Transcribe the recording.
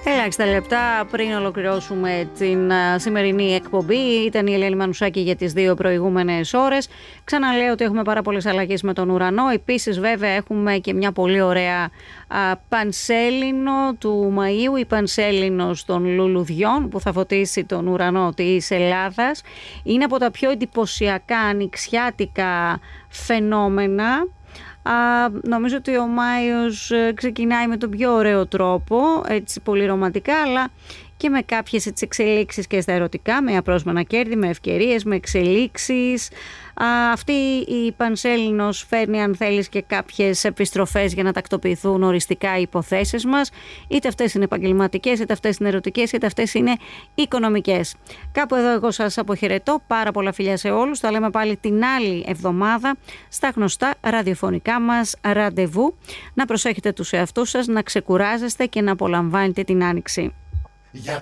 Ελάχιστα λεπτά πριν ολοκληρώσουμε την σημερινή εκπομπή. Ήταν η Ελένη Μανουσάκη για τις 2 προηγούμενες ώρες. Ξαναλέω ότι έχουμε πάρα πολλές αλλαγές με τον ουρανό. Επίσης βέβαια έχουμε και μια πολύ ωραία πανσέλινο του Μαΐου, η πανσέλινος των λουλουδιών που θα φωτίσει τον ουρανό της Ελλάδας. Είναι από τα πιο εντυπωσιακά ανοιξιάτικα φαινόμενα. Νομίζω ότι ο Μάιος ξεκινάει με τον πιο ωραίο τρόπο, έτσι πολύ ρομαντικά, αλλά και με κάποιες έτσι εξελίξεις και στα ερωτικά, με απρόσμενα κέρδη, με ευκαιρίες, με εξελίξεις. Αυτή η πανσέλινος φέρνει, αν θέλεις, και κάποιες επιστροφές για να τακτοποιηθούν οριστικά οι υποθέσεις μας, είτε αυτές είναι επαγγελματικές, είτε αυτές είναι ερωτικές, είτε αυτές είναι οικονομικές. Κάπου εδώ εγώ σας αποχαιρετώ, πάρα πολλά φιλιά σε όλους, τα λέμε πάλι την άλλη εβδομάδα στα γνωστά ραδιοφωνικά μας ραντεβού. Να προσέχετε τους εαυτούς σας, να ξεκουράζεστε και να απολαμβάνετε την άνοιξη.